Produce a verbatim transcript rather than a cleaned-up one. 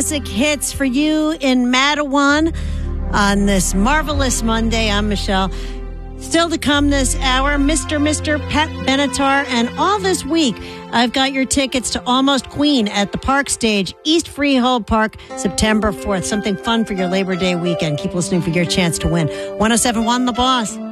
classic hits for you in Matawan on this marvelous Monday. I'm Michelle. Still to come this hour, Mister Mister Pat Benatar. And all this week, I've got your tickets to Almost Queen at the Park Stage, East Freehold Park, September fourth. Something fun for your Labor Day weekend. Keep listening for your chance to win. one oh seven point one The Boss.